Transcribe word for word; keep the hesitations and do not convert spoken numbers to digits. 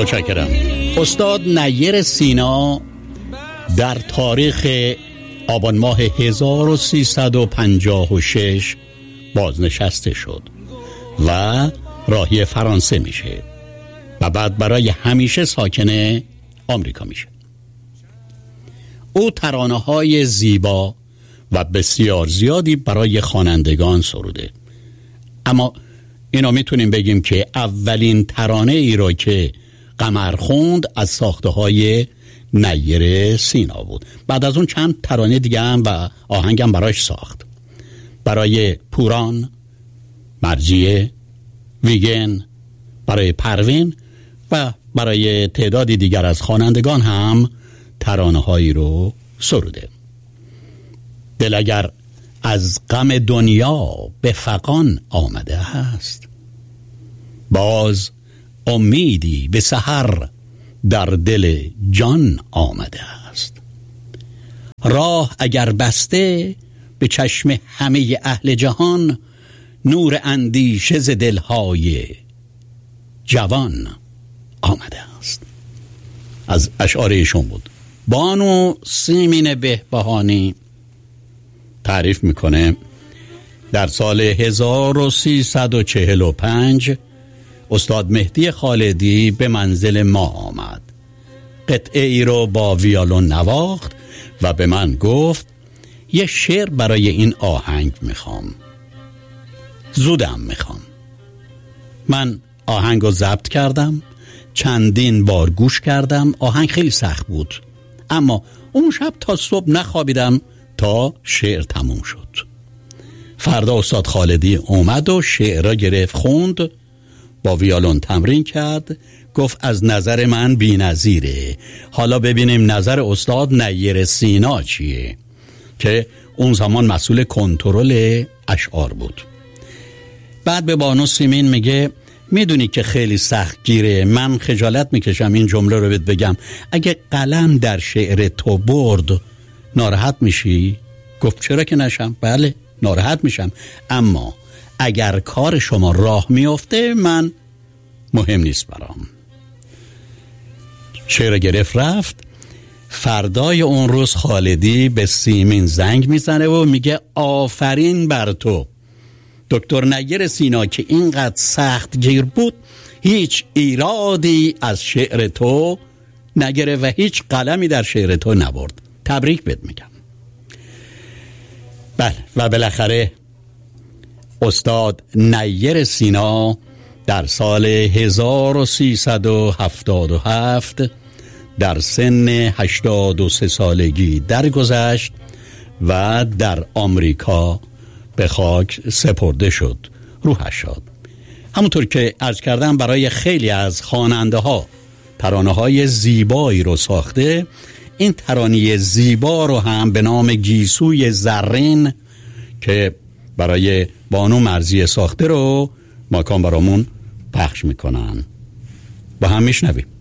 متشکرم. استاد نیر سینا در تاریخ آبان ماه هزار و سیصد و پنجاه و شش بازنشسته شد و راهی فرانسه میشه و بعد برای همیشه ساکن آمریکا میشه. او ترانه‌های زیبا و بسیار زیادی برای خوانندگان سروده، اما اینا میتونیم بگیم که اولین ترانه ای را که قمر خوند از ساخته های نیر سینا بود. بعد از اون چند ترانه دیگه هم و آهنگ هم براش ساخت، برای پوران، مرجیه، ویگن، برای پروین و برای تعدادی دیگر از خوانندگان هم ترانه هایی رو سروده. دل اگر از غم دنیا به فغان آمده است، باز امیدی به سحر در دل جان آمده است. راه اگر بسته به چشم همه اهل جهان، نور اندیشه ز دلهای جوان آمده است. از اشعار ایشون بود. بانو سیمین بهبهانی تعریف میکنه در سال هزار و سیصد و چهل و پنج استاد مهدی خالدی به منزل ما آمد. قطعه ای رو با ویولون نواخت و به من گفت یه شعر برای این آهنگ میخوام، زودم میخوام. من آهنگ رو ضبط کردم، چندین بار گوش کردم. آهنگ خیلی سخت بود، اما اون شب تا صبح نخوابیدم تا شعر تموم شد. فردا استاد خالدی اومد و شعر را گرفت، خوند، با ویولون تمرین کرد، گفت از نظر من بی‌نظیره، حالا ببینیم نظر استاد نیر سینا چیه، که اون زمان مسئول کنترل اشعار بود. بعد به بانو سیمین میگه میدونی که خیلی سخت گیره، من خجالت میکشم این جمله رو بهت بگم، اگه قلم در شعر تو برد ناراحت میشی؟ گفت چرا که نشم، بله ناراحت میشم، اما اگر کار شما راه میفته من مهم نیست برام. شعر گرفت رفت. فردای اون روز خالدی به سیمین زنگ میزنه و میگه آفرین بر تو دکتر نیر سینا که اینقدر سخت گیر بود، هیچ ایرادی از شعر تو نگره و هیچ قلمی در شعر تو نبرد. تبریک بهت میگم. بله، و بالاخره استاد نیر سینا در سال هزار و سیصد و هفتاد و هفت در سن هشتاد و سه سالگی درگذشت و در آمریکا به خاک سپرده شد. روحش شاد. همونطور که عرض کردم برای خیلی از خواننده ها ترانه های زیبایی رو ساخته. این ترانه زیبا رو هم به نام گیسوی زرین که برای بانو مرضیه ساخته رو ماکان برامون پخش میکنن. با هم میشنویم.